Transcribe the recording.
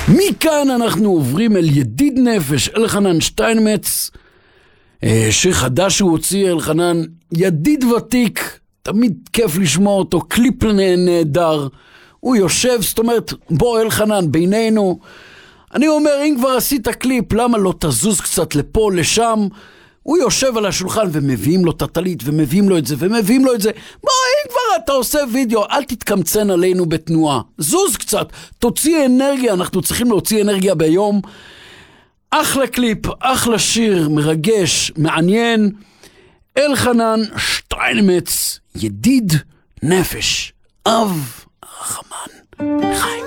מכאן אנחנו עוברים אל ידיד נפש, אלחנן שטיינמץ, שיר חדש שהוא הוציא. אלחנן ידיד ותיק, תמיד כיף לשמוע אותו, קליפ נהדר, הוא יושב, זאת אומרת, בוא אלחנן בינינו, אני אומר, אם כבר עשית קליפ, למה לא תזוז קצת לפה, לשם? הוא יושב על השולחן ומביאים לו את הטלית, ומביאים לו את זה, ומביאים לו את זה. בוא, אם כבר אתה עושה וידאו, אל תתקמצן עלינו בתנועה. זוז קצת, תוציא אנרגיה, אנחנו צריכים להוציא אנרגיה ביום. אחלה קליפ, אחלה שיר, מרגש, מעניין. אלחנן שטיינמץ, ידיד נפש, אב רחמן חיים.